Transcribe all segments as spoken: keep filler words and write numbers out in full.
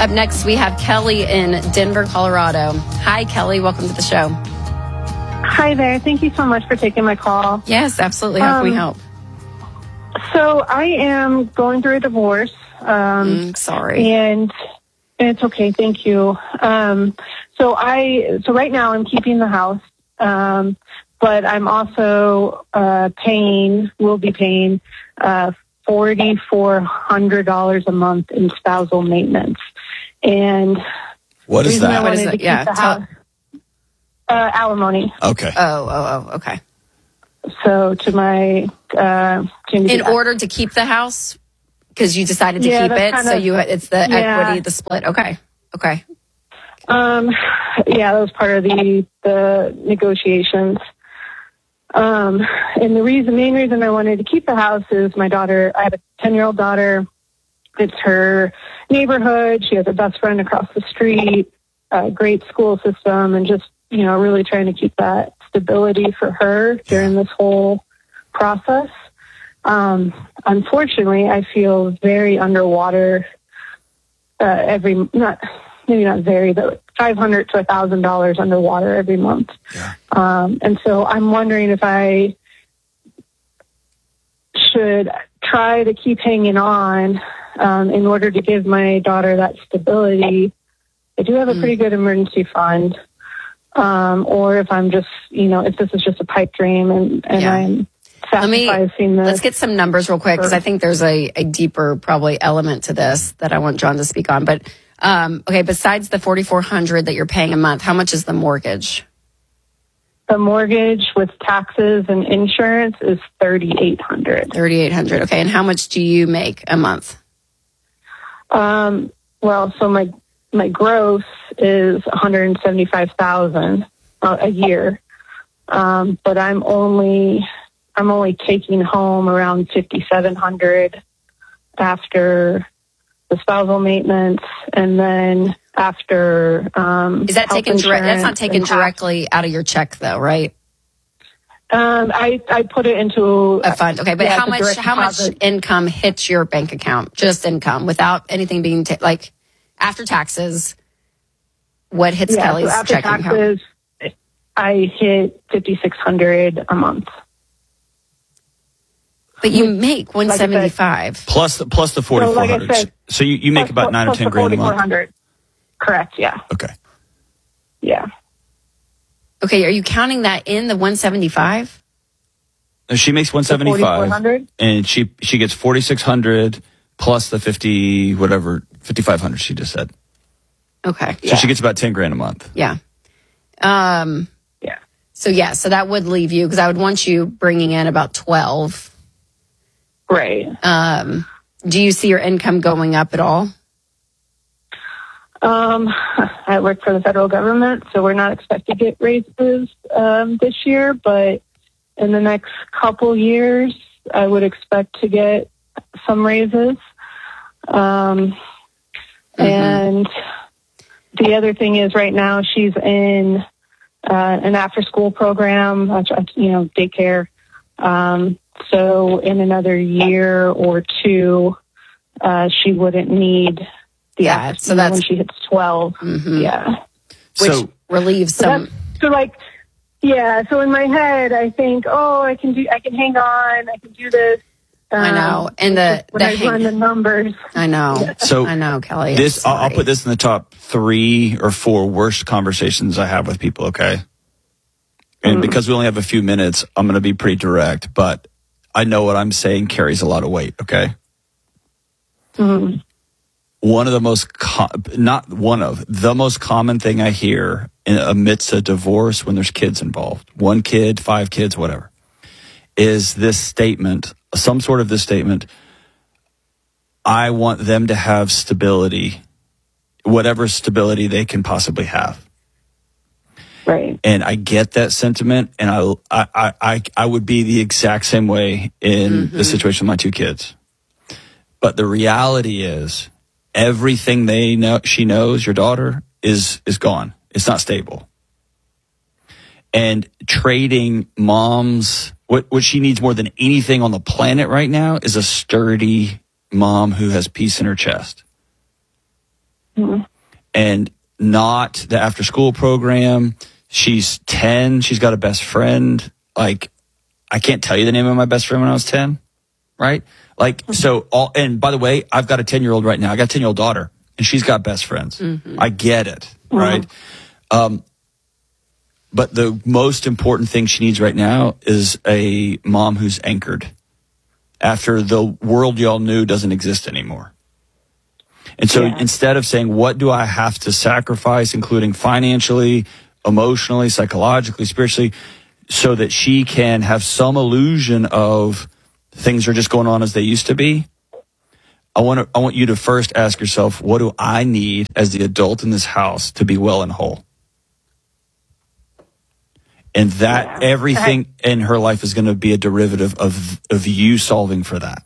Up next, we have Kelly in Denver, Colorado. Hi, Kelly. Welcome to the show. Hi there. Thank you so much for taking my call. Yes, absolutely. How um, can we help? So I am going through a divorce. Um, mm, sorry. And it's okay. Thank you. Um, so I, so right now I'm keeping the house, um, but I'm also uh, paying, will be paying uh, four thousand four hundred dollars a month in spousal maintenance. And what is that? What is that? Yeah. The house, uh, alimony. Okay. Oh, oh, oh, okay. So to my, uh, in order to keep the house, because you decided to yeah, keep it, so of, you it's the yeah. equity, the split. Okay, okay. Um, yeah, that was part of the the negotiations. Um, and the reason, main reason I wanted to keep the house is my daughter. I have a ten-year-old daughter. It's her neighborhood. She has a best friend across the street. A great school system, and just you know, really trying to keep that stability for her during this whole process. Um, unfortunately, I feel very underwater uh, every, not maybe not very, but five hundred to one thousand dollars underwater every month. Yeah. Um, and so I'm wondering if I should try to keep hanging on um, in order to give my daughter that stability. I do have a pretty good emergency fund. Um, or if I'm just, you know, if this is just a pipe dream and, and yeah. I'm Let me, sacrificing this. let's get some numbers real quick, because I think there's a, a deeper probably element to this that I want John to speak on. But, um, okay, besides the four thousand four hundred dollars that you're paying a month, how much is the mortgage? The mortgage with taxes and insurance is thirty-eight hundred dollars. thirty-eight hundred dollars, okay. And how much do you make a month? Um, well, so my my gross is one hundred seventy-five thousand dollars a year, um, but I'm only I'm only taking home around fifty-seven hundred dollars after the spousal maintenance, and then after um, is that taken direct? That's not taken directly out of your check, though, right? Um, I I put it into a fund. Okay, but yeah, how much how much income hits your bank account? Just income, without anything being ta- like. After taxes, what hits yeah, Kelly's so after checking taxes, account? I hit fifty-six hundred dollars a month. But you make one seventy-five like plus the plus the forty-four hundred. So, like so you, you make plus, about nine or ten grand a month. Correct. Yeah. Okay. Yeah. Okay. Are you counting that in the one seventy-five? She makes one seventy-five, and she she gets forty-six hundred plus the fifty whatever. fifty-five hundred, she just said. Okay. So yeah. she gets about ten grand a month. Yeah. Um, yeah. So, yeah, so that would leave you, because I would want you bringing in about twelve. Right. Um, do you see your income going up at all? Um, I work for the federal government, so we're not expected to get raises um, this year, but in the next couple years, I would expect to get some raises. Um, Mm-hmm. And the other thing is right now she's in uh, an after-school program, you know, daycare. Um, so in another year or two, uh, she wouldn't need the yeah. after, So that's when she hits twelve. Mm-hmm. Yeah, which so, relieves some. So, so like, yeah. So in my head, I think, oh, I can do, I can hang on, I can do this. Um, I know, and the when the I hang- run the numbers. I know. So I know, Kelly. This I'll, I'll put this in the top three or four worst conversations I have with people. Okay, and mm. because we only have a few minutes, I'm going to be pretty direct. But I know what I'm saying carries a lot of weight. Okay. Mm. One of the most co- not one of the most common thing I hear in amidst a divorce when there's kids involved, one kid, five kids, whatever, is this statement. Some sort of this statement, I want them to have stability, whatever stability they can possibly have. Right. And I get that sentiment, and I I I, I would be the exact same way in mm-hmm. the situation with my two kids. But the reality is, everything they know, she knows, your daughter, is is gone. It's not stable. And trading mom's, what, what she needs more than anything on the planet right now is a sturdy mom who has peace in her chest. Mm-hmm. And not the after school program. She's ten. She's got a best friend. Like, I can't tell you the name of my best friend when I was ten, right? Like, so all, and by the way, I've got a ten year old right now. I got a ten year old daughter and she's got best friends. Mm-hmm. I get it, mm-hmm. right? Um, but the most important thing she needs right now is a mom who's anchored after the world y'all knew doesn't exist anymore. And so yeah. instead of saying, what do I have to sacrifice, including financially, emotionally, psychologically, spiritually, so that she can have some illusion of things are just going on as they used to be, I want to, I want you to first ask yourself, what do I need as the adult in this house to be well and whole? And that yeah. everything I, in her life is going to be a derivative of, of you solving for that.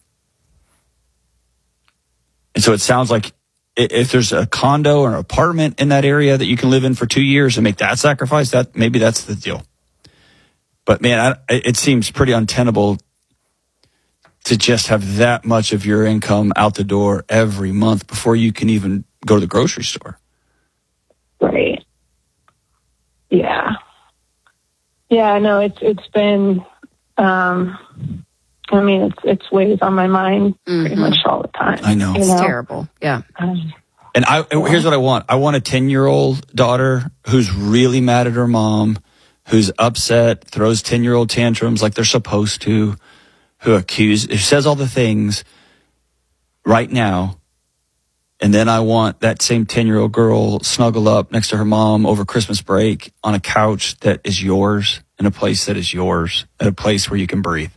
And so it sounds like if there's a condo or an apartment in that area that you can live in for two years and make that sacrifice, that maybe that's the deal. But man, I, it seems pretty untenable to just have that much of your income out the door every month before you can even go to the grocery store. Right. Yeah. Yeah, no, it's it's been, um, I mean, it's it's weighs on my mind mm-hmm. pretty much all the time. I know. It's know? terrible. Yeah. Um, and I here's what I want. I want a ten-year-old daughter who's really mad at her mom, who's upset, throws ten-year-old tantrums like they're supposed to, who accuse, who says all the things right now. And then I want that same ten-year-old girl snuggle up next to her mom over Christmas break on a couch that is yours, in a place that is yours, at a place where you can breathe.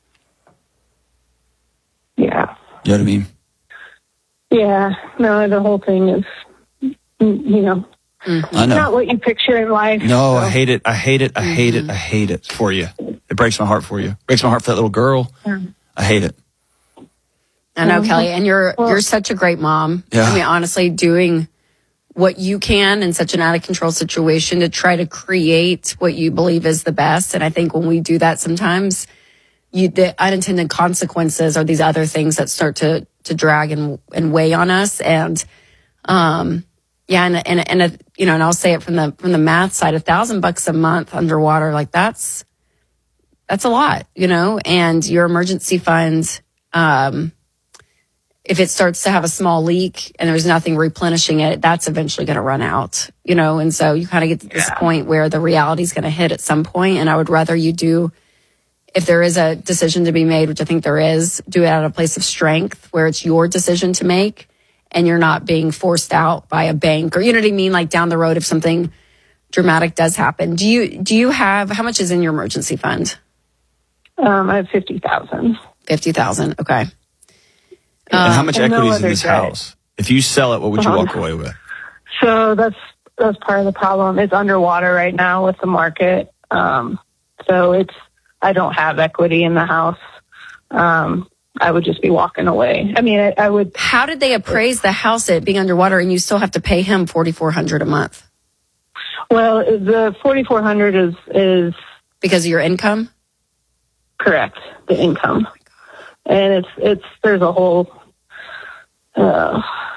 Yeah. You know what I mean? Yeah. No, the whole thing is, you know, mm-hmm. I know. Not what you picture in life. No, so. I hate it. I hate it. I mm-hmm. hate it. I hate it for you. It breaks my heart for you. It breaks my heart for that little girl. Yeah. I hate it. I know, mm-hmm. Kelly, and you're well, you're such a great mom. Yeah. I mean, honestly, doing what you can in such an out of control situation to try to create what you believe is the best. And I think when we do that, sometimes you, the unintended consequences are these other things that start to to drag and and weigh on us. And um, yeah, and and and a, you know, and I'll say it from the from the math side, a thousand bucks a month underwater, like that's that's a lot, you know. And your emergency fund. Um, If it starts to have a small leak and there's nothing replenishing it, that's eventually going to run out, you know? And so you kind of get to this yeah. point where the reality is going to hit at some point. And I would rather you do, if there is a decision to be made, which I think there is, do it out of a place of strength where it's your decision to make and you're not being forced out by a bank or, you know what I mean? Like down the road, if something dramatic does happen. Do you, do you have, how much is in your emergency fund? Um, I have fifty thousand. fifty thousand. Okay. And how much um, equity no is in this debt. house? If you sell it, what would you um, walk away with? So that's that's part of the problem. It's underwater right now with the market. Um, so it's I don't have equity in the house. Um, I would just be walking away. I mean, I, I would. How did they appraise the house at being underwater, and you still have to pay him forty-four hundred dollars a month? Well, the forty-four hundred dollars is is because of your income. Correct, the income, and it's it's there's a whole. Uh,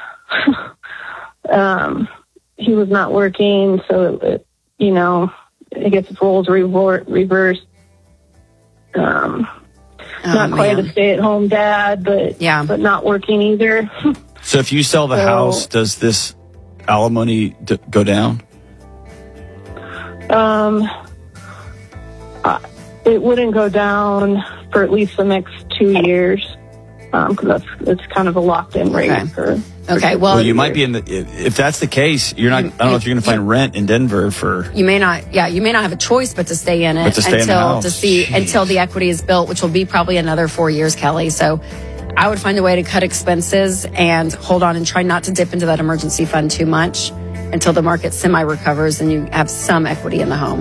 um, he was not working, so it, you know, I guess if roles revor- reversed. Um, oh, not quite man. a stay-at-home dad, but yeah. but not working either. So if you sell the so, house, does this alimony d- go down? Um, uh, it wouldn't go down for at least the next two years. Because um, that's it's kind of a locked-in rate okay. for. Okay, well, well, you might be in the. If that's the case, you're not. I don't know if you're going to find you, rent in Denver for. You may not. Yeah, you may not have a choice but to stay in it to stay until in the house. to see Jeez. until the equity is built, which will be probably another four years, Kelly. So, I would find a way to cut expenses and hold on and try not to dip into that emergency fund too much until the market semi recovers and you have some equity in the home.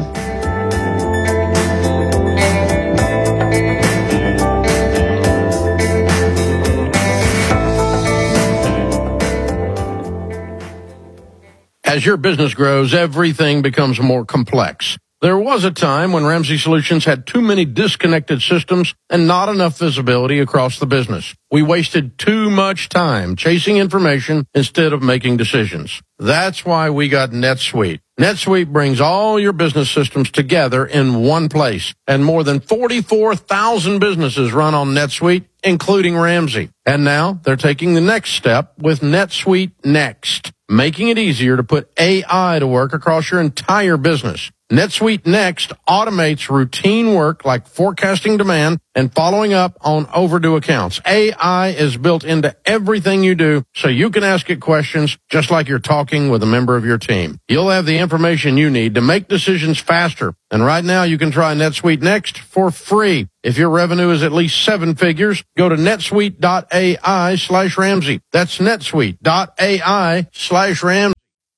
As your business grows, everything becomes more complex. There was a time when Ramsey Solutions had too many disconnected systems and not enough visibility across the business. We wasted too much time chasing information instead of making decisions. That's why we got NetSuite. NetSuite brings all your business systems together in one place, and more than forty-four thousand businesses run on NetSuite, including Ramsey. And now they're taking the next step with NetSuite Next, making it easier to put A I to work across your entire business. NetSuite Next automates routine work like forecasting demand and following up on overdue accounts. A I is built into everything you do, so you can ask it questions just like you're talking with a member of your team. You'll have the information you need to make decisions faster. And right now you can try NetSuite Next for free. If your revenue is at least seven figures, go to netsuite.ai slash Ramsey. That's netsuite.ai slash Ramsey.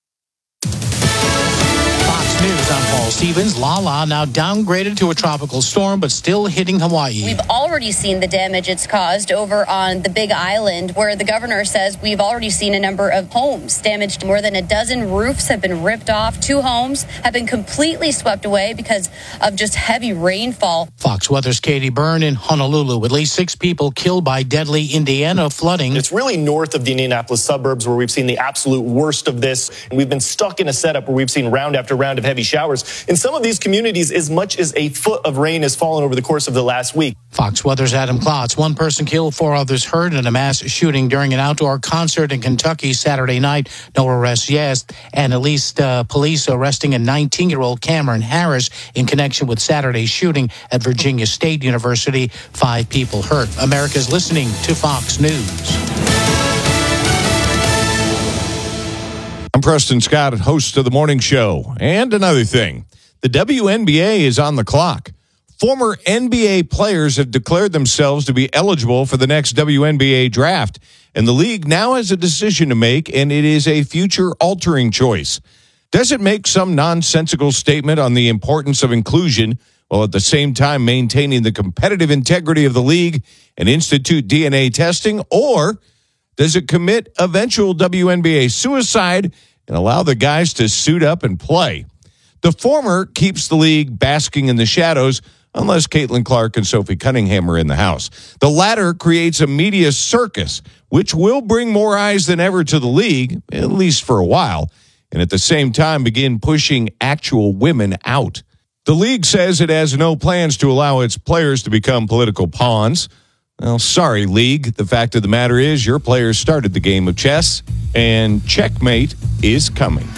News, I'm Paul Stevens. Lala now downgraded to a tropical storm, but still hitting Hawaii. We've already seen the damage it's caused over on the Big Island, where the governor says we've already seen a number of homes damaged. More than a dozen roofs have been ripped off. Two homes have been completely swept away because of just heavy rainfall. Fox Weather's Katie Byrne in Honolulu. At least six people killed by deadly Indiana flooding. It's really north of the Indianapolis suburbs where we've seen the absolute worst of this. And we've been stuck in a setup where we've seen round after round of heavy showers. In some of these communities, as much as a foot of rain has fallen over the course of the last week. Fox Weather's Adam Klotz. One person killed, four others hurt in a mass shooting during an outdoor concert in Kentucky Saturday night. No arrests yet. And at least uh, police arresting a nineteen-year-old Cameron Harris in connection with Saturday's shooting at Virginia State University. Five people hurt. America's listening to Fox News. I'm Preston Scott, host of the morning show. And another thing, the W N B A is on the clock. Former N B A players have declared themselves to be eligible for the next W N B A draft, and the league now has a decision to make, and it is a future-altering choice. Does it make some nonsensical statement on the importance of inclusion while at the same time maintaining the competitive integrity of the league and institute D N A testing, or does it commit eventual W N B A suicide and allow the guys to suit up and play? The former keeps the league basking in the shadows unless Caitlin Clark and Sophie Cunningham are in the house. The latter creates a media circus, which will bring more eyes than ever to the league, at least for a while, and at the same time begin pushing actual women out. The league says it has no plans to allow its players to become political pawns. Well, sorry, league. The fact of the matter is your players started the game of chess, and checkmate is coming.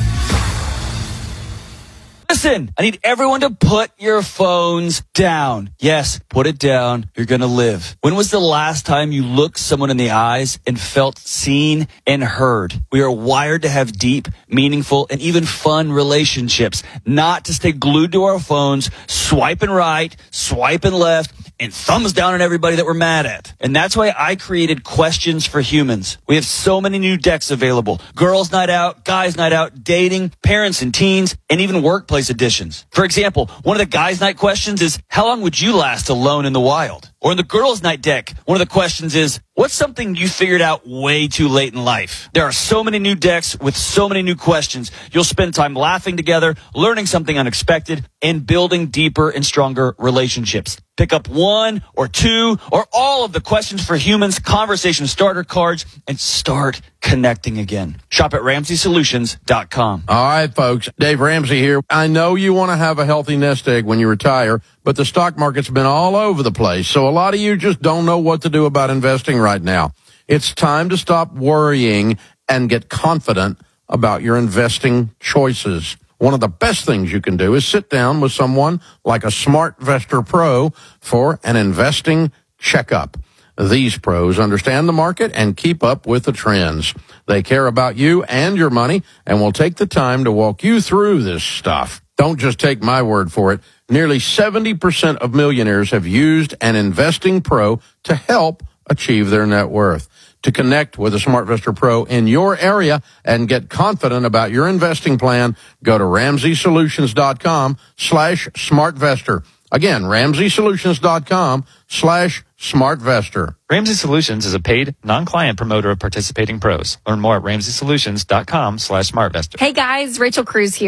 Listen, I need everyone to put your phones down. Yes, put it down. You're going to live. When was the last time you looked someone in the eyes and felt seen and heard? We are wired to have deep, meaningful, and even fun relationships, not to stay glued to our phones, swiping right, swiping left, and thumbs down on everybody that we're mad at. And that's why I created Questions for Humans. We have so many new decks available. Girls' night out, guys' night out, dating, parents and teens, and even workplace editions. For example, one of the guys' night questions is, how long would you last alone in the wild? Or in the girls' night deck, one of the questions is, what's something you figured out way too late in life? There are so many new decks with so many new questions. You'll spend time laughing together, learning something unexpected, and building deeper and stronger relationships. Pick up one or two or all of the Questions for Humans conversation starter cards and start connecting again. Shop at ramsey solutions dot com. All right, folks. Dave Ramsey here. I know you want to have a healthy nest egg when you retire, but the stock market's been all over the place. So a lot of you just don't know what to do about investing right now. It's time to stop worrying and get confident about your investing choices. One of the best things you can do is sit down with someone like a SmartVestor Pro for an investing checkup. These pros understand the market and keep up with the trends. They care about you and your money and will take the time to walk you through this stuff. Don't just take my word for it. Nearly seventy percent of millionaires have used an investing pro to help achieve their net worth. To connect with a SmartVestor Pro in your area and get confident about your investing plan, go to ramsey solutions dot com slash smartvestor. Again, ramsey solutions dot com slash smartvestor. Ramsey Solutions is a paid, non-client promoter of participating pros. Learn more at ramsey solutions dot com slash smartvestor. Hey guys, Rachel Cruz here.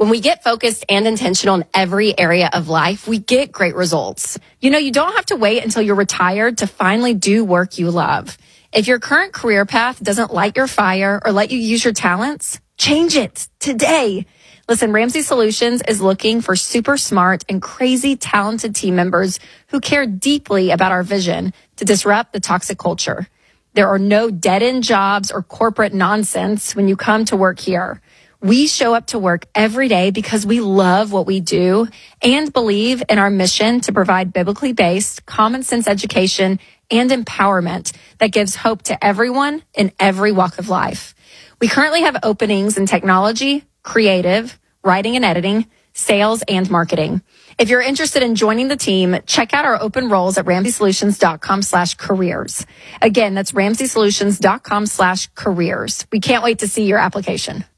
When we get focused and intentional in every area of life, we get great results. You know, you don't have to wait until you're retired to finally do work you love. If your current career path doesn't light your fire or let you use your talents, change it today. Listen, Ramsey Solutions is looking for super smart and crazy talented team members who care deeply about our vision to disrupt the toxic culture. There are no dead-end jobs or corporate nonsense when you come to work here. We show up to work every day because we love what we do and believe in our mission to provide biblically based, common sense education and empowerment that gives hope to everyone in every walk of life. We currently have openings in technology, creative, writing and editing, sales, and marketing. If you're interested in joining the team, check out our open roles at ramseysolutions.com slash careers. Again, that's ramseysolutions.com slash careers. We can't wait to see your application.